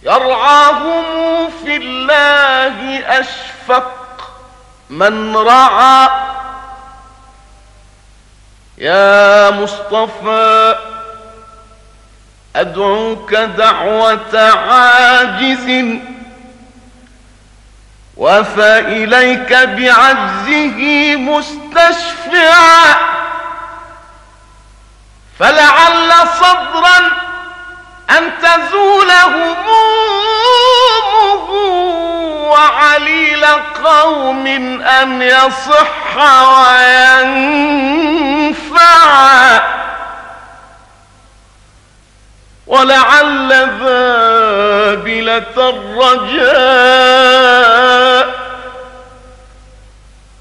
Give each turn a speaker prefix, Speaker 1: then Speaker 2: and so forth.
Speaker 1: يرعاهم في الله أشفق من رعى. يا مصطفى أدعوك دعوة عاجز، وفإليك بعجزه مستشفعا، فلعل صبرا أن تزول همومه، وعليل قوم أن يصح وينفع، ولعل بابلة الرجاء